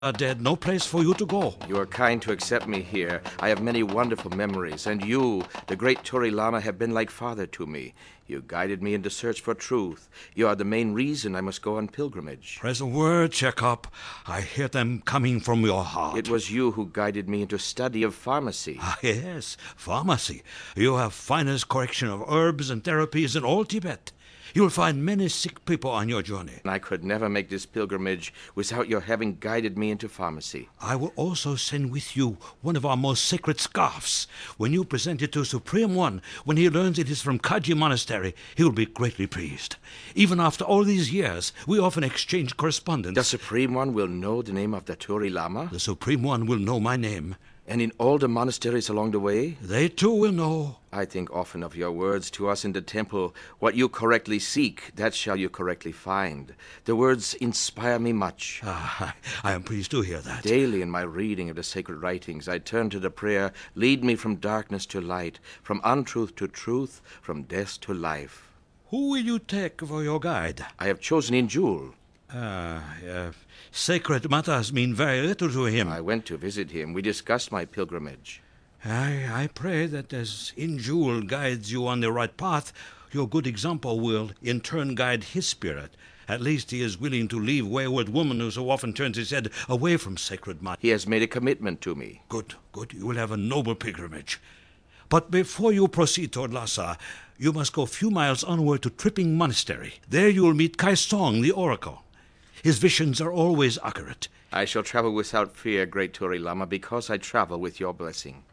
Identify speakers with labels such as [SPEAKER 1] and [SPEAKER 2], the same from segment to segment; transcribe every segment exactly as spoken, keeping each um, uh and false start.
[SPEAKER 1] are dead, no place for you to go.
[SPEAKER 2] You are kind to accept me here. I have many wonderful memories, and you, the great Turi Lama, have been like father to me. You guided me in the search for truth. You are the main reason I must go on pilgrimage.
[SPEAKER 1] Press a word, Chekhov. I hear them coming from your heart.
[SPEAKER 2] It was you who guided me into study of pharmacy.
[SPEAKER 1] Ah, yes, pharmacy. You have finest collection of herbs and therapies in all Tibet. You'll find many sick people on your journey.
[SPEAKER 2] I could never make this pilgrimage without your having guided me into pharmacy.
[SPEAKER 1] I will also send with you one of our most sacred scarfs. When you present it to Supreme One, when he learns it is from Kaji Monastery, he will be greatly pleased. Even after all these years, we often exchange correspondence.
[SPEAKER 2] The Supreme One will know the name of the Turi Lama?
[SPEAKER 1] The Supreme One will know my name.
[SPEAKER 2] And in all the monasteries along the way?
[SPEAKER 1] They too will know.
[SPEAKER 2] I think often of your words to us in the temple. What you correctly seek, that shall you correctly find. The words inspire me much.
[SPEAKER 1] Ah, I am pleased to hear that.
[SPEAKER 2] Daily in my reading of the sacred writings, I turn to the prayer, lead me from darkness to light, from untruth to truth, from death to life.
[SPEAKER 1] Who will you take for your guide?
[SPEAKER 2] I have chosen Injul.
[SPEAKER 1] Ah, uh, sacred matters mean very little to him.
[SPEAKER 2] I went to visit him. We discussed my pilgrimage.
[SPEAKER 1] I, I pray that as Injul guides you on the right path, your good example will in turn guide his spirit. At least he is willing to leave wayward woman who so often turns his head away from sacred matters.
[SPEAKER 2] He has made a commitment to me.
[SPEAKER 1] Good, good. You will have a noble pilgrimage. But before you proceed toward Lhasa, you must go a few miles onward to Tripping Monastery. There you will meet Kai Song, the oracle. His visions are always accurate.
[SPEAKER 2] I shall travel without fear, great Turi Lama, because I travel with your blessing.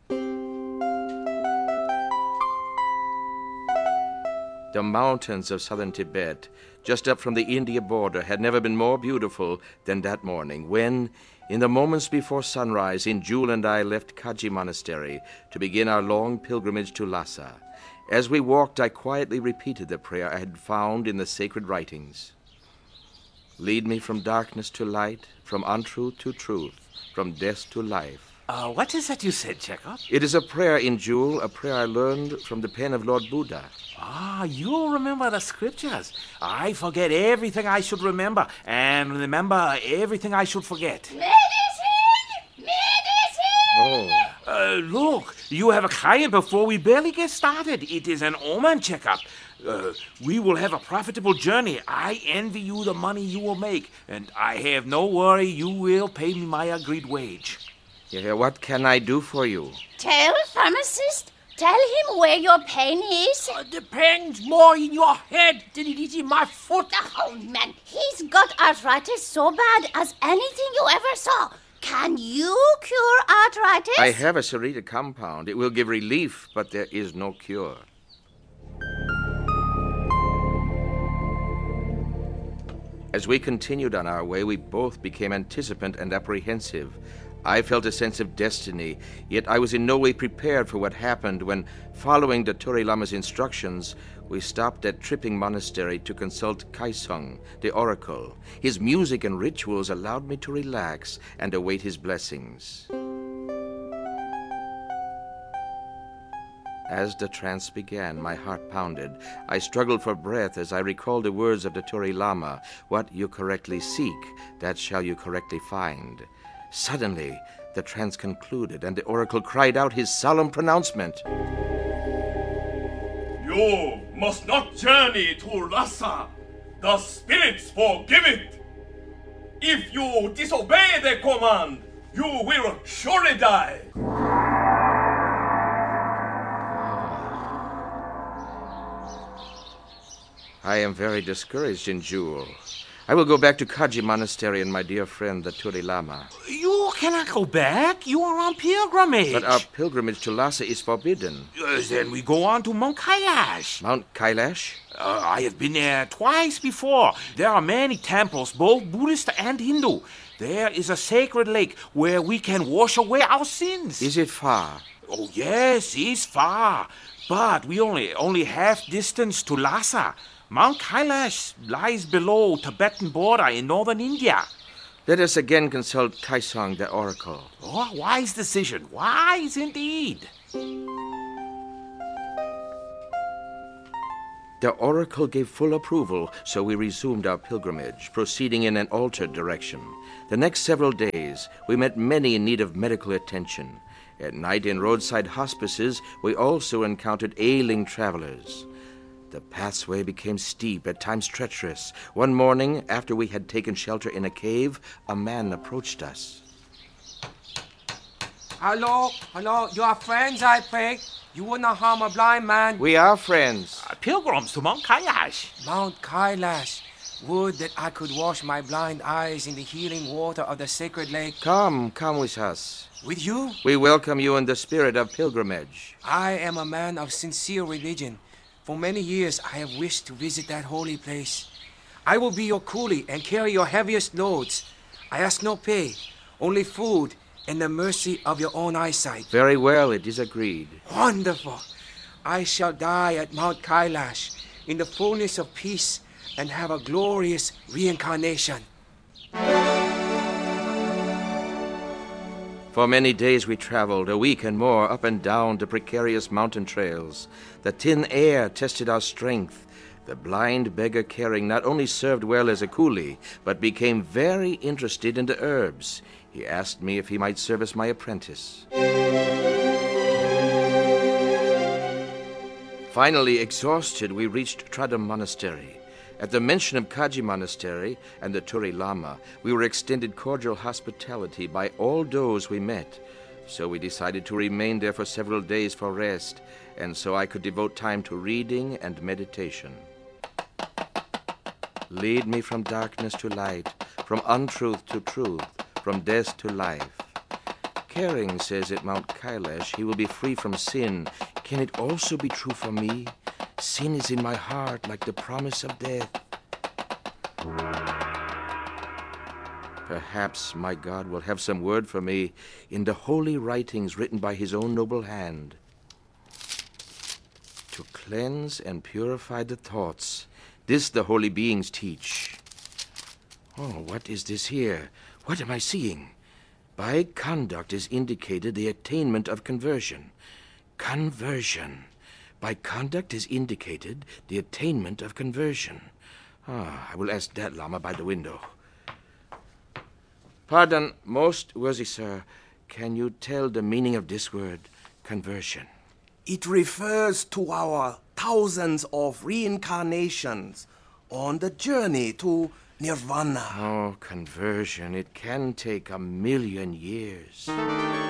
[SPEAKER 2] The mountains of southern Tibet, just up from the India border, had never been more beautiful than that morning when, in the moments before sunrise, Injul and I left Kaji Monastery to begin our long pilgrimage to Lhasa. As we walked, I quietly repeated the prayer I had found in the sacred writings. Lead me from darkness to light, from untruth to truth, from death to life.
[SPEAKER 3] Uh, what is that you said, Chekhov?
[SPEAKER 2] It is a prayer, Injul, a prayer I learned from the pen of Lord Buddha.
[SPEAKER 3] Ah, you remember the scriptures. I forget everything I should remember, and remember everything I should forget.
[SPEAKER 4] Medicine! Medicine!
[SPEAKER 2] Oh.
[SPEAKER 3] Uh, look, you have a client before we barely get started. It is an omen, Chekhov. Uh, we will have a profitable journey. I envy you the money you will make, and I have no worry you will pay me my agreed wage.
[SPEAKER 2] Yeah, what can I do for you?
[SPEAKER 4] Tell pharmacist. Tell him where your pain is.
[SPEAKER 5] Uh, depends more in your head than it is in my foot.
[SPEAKER 4] Oh, man. He's got arthritis so bad as anything you ever saw. Can you cure arthritis?
[SPEAKER 2] I have a Sarita compound. It will give relief, but there is no cure. As we continued on our way, we both became anticipant and apprehensive. I felt a sense of destiny, yet I was in no way prepared for what happened when, following the Turi Lama's instructions, we stopped at Tripping Monastery to consult Kaisung, the oracle. His music and rituals allowed me to relax and await his blessings. As the trance began, my heart pounded. I struggled for breath as I recalled the words of the Turi Lama, "What you correctly seek, that shall you correctly find." Suddenly, the trance concluded, and the oracle cried out his solemn pronouncement.
[SPEAKER 6] You must not journey to Lhasa. The spirits forgive it. If you disobey the command, you will surely die.
[SPEAKER 2] I am very discouraged, Injul. I will go back to Kaji Monastery and my dear friend, the Turi Lama.
[SPEAKER 3] You cannot go back. You are on pilgrimage.
[SPEAKER 2] But our pilgrimage to Lhasa is forbidden.
[SPEAKER 3] Uh, then we go on to Mount Kailash.
[SPEAKER 2] Mount Kailash?
[SPEAKER 3] Uh, I have been there twice before. There are many temples, both Buddhist and Hindu. There is a sacred lake where we can wash away our sins.
[SPEAKER 2] Is it far?
[SPEAKER 3] Oh, yes, it's far. But we only only half distance to Lhasa. Mount Kailash lies below Tibetan border in northern India.
[SPEAKER 2] Let us again consult Kaisong, the oracle.
[SPEAKER 3] Oh, wise decision. Wise indeed.
[SPEAKER 2] The oracle gave full approval, so we resumed our pilgrimage, proceeding in an altered direction. The next several days, we met many in need of medical attention. At night in roadside hospices, we also encountered ailing travelers. The pathway became steep, at times treacherous. One morning, after we had taken shelter in a cave, a man approached us.
[SPEAKER 5] Hello, hello, you are friends, I beg. You will not harm a blind man.
[SPEAKER 2] We are friends.
[SPEAKER 3] Uh, pilgrims to Mount Kailash.
[SPEAKER 5] Mount Kailash. Would that I could wash my blind eyes in the healing water of the sacred lake.
[SPEAKER 2] Come, come with us.
[SPEAKER 5] With you,
[SPEAKER 2] We welcome you in the spirit of pilgrimage.
[SPEAKER 5] I am a man of sincere religion. For many years I have wished to visit that holy place. I will be your coolie and carry your heaviest loads. I ask no pay, only food and the mercy of your own eyesight.
[SPEAKER 2] Very well, it is agreed.
[SPEAKER 5] Wonderful! I shall die at Mount Kailash in the fullness of peace and have a glorious reincarnation.
[SPEAKER 2] For many days we traveled, a week and more, up and down the precarious mountain trails. The thin air tested our strength. The blind beggar caring not only served well as a coolie, but became very interested in the herbs. He asked me if he might serve as my apprentice. Finally, exhausted, we reached Tradam Monastery. At the mention of Kaji Monastery and the Turi Lama, we were extended cordial hospitality by all those we met. So we decided to remain there for several days for rest, and so I could devote time to reading and meditation. Lead me from darkness to light, from untruth to truth, from death to life. Caring says at Mount Kailash he will be free from sin. Can it also be true for me? Sin is in my heart like the promise of death. Perhaps my God will have some word for me in the holy writings written by his own noble hand. To cleanse and purify the thoughts, this the holy beings teach. Oh, what is this here? What am I seeing? By conduct is indicated the attainment of conversion. Conversion. By conduct is indicated the attainment of conversion. Ah, I will ask that Lama by the window. Pardon, most worthy sir, can you tell the meaning of this word, conversion?
[SPEAKER 7] It refers to our thousands of reincarnations on the journey to Nirvana.
[SPEAKER 2] Oh, conversion, it can take a million years.